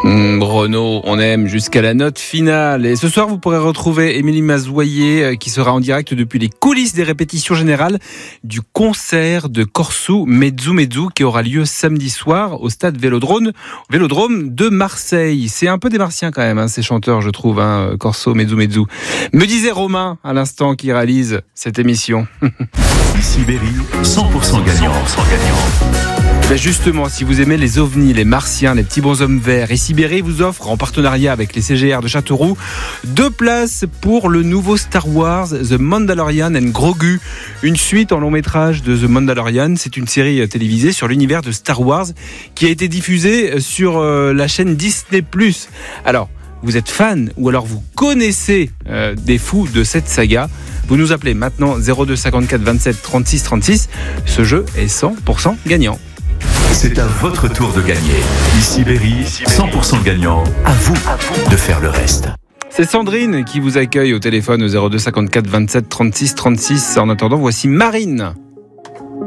Renaud, on aime jusqu'à la note finale. Et ce soir, vous pourrez retrouver Émilie Mazoyer qui sera en direct depuis les coulisses des répétitions générales du concert de Corso Mezzu Mezzu qui aura lieu samedi soir au stade Vélodrome de Marseille. C'est un peu des Martiens quand même, ces chanteurs, je trouve, Corso Mezzu Mezzu. Me disait Romain à l'instant qui réalise cette émission. Sibérie, 100% gagnant. Ben justement, si vous aimez les ovnis, les martiens, les petits bonshommes verts, et Sibérie vous offre, en partenariat avec les CGR de Châteauroux, 2 places pour le nouveau Star Wars, The Mandalorian and Grogu, une suite en long métrage de The Mandalorian. C'est une série télévisée sur l'univers de Star Wars qui a été diffusée sur la chaîne Disney+. Alors, vous êtes fan ou alors vous connaissez des fous de cette saga, vous nous appelez maintenant 02 54 27 36 36. Ce jeu est 100% gagnant. C'est à votre tour de gagner. Sibérie, 100% gagnant. À vous de faire le reste. C'est Sandrine qui vous accueille au téléphone au 02 54 27 36 36. En attendant, voici Marine.